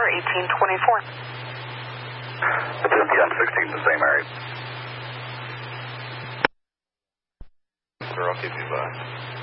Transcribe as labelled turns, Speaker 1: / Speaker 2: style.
Speaker 1: 1824.
Speaker 2: It's just the M16, the same area.
Speaker 3: Sir, I'll keep you by.